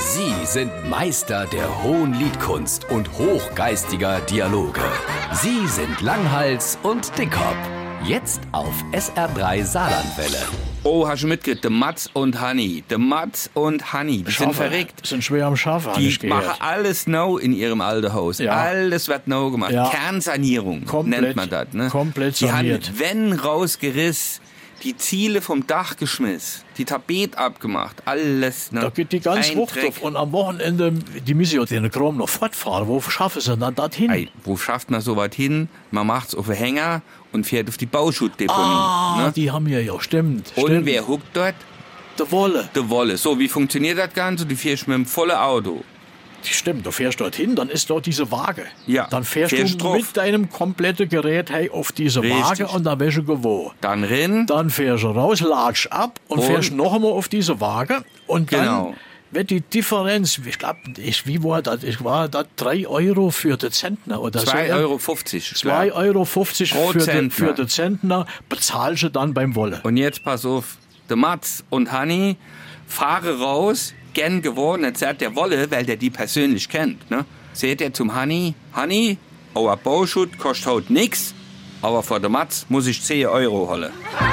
Sie sind Meister der hohen Liedkunst und hochgeistiger Dialoge. Sie sind Langhals und Dickhop. Jetzt auf SR3 Saarlandwelle. Oh, hast du mitgekriegt? Der Mats und Hanni. Der Mats und Hanni, die sind verrückt. Sind schwer am Schaffen, Die machen alles neu in ihrem alten Haus. Ja. Alles wird neu gemacht. Ja. Kernsanierung nennt man das. Ne? Komplett die saniert. haben Wände rausgerissen, die Ziele vom Dach geschmissen, die Tapet abgemacht, alles. Ne? Da geht die ganze Ein Woche Dreck. auf. Und am Wochenende, die müssen ja den Kram noch fortfahren. Wo schaffen sie dann dorthin? Ey, wo schafft man so weit hin? Man macht's auf den Hänger und fährt auf die Bauschuttdeponie. Ne? Die haben ja, stimmt. Und stimmt. wer huckt dort? Der Wolle. Der Wolle. So, wie funktioniert das Ganze? Du fährst mit dem vollen Auto. Stimmt, du fährst dorthin, dann ist dort diese Waage. Ja, Dann fährst du drauf. mit deinem kompletten Gerät hey, auf diese Richtig. Waage und dann wirst du gewogen. Dann rein. Dann fährst du raus, latsch ab und fährst noch einmal auf diese Waage. Und dann Genau. wird die Differenz, ich glaube, wie war das? Ich war da 3 Euro für den Zentner oder so. 2,50 Euro. 2,50 Euro Pro für den Zentner bezahlst du dann beim Wolle. Und jetzt pass auf, der Mats und Hanni fahren raus, gern geworden, erzählt der Wolle, weil der die persönlich kennt. Ne? Seht ihr zum Hanni, Hanni, euer Bauschutt kostet heute nix, aber vor der Mats muss ich 10 Euro holen.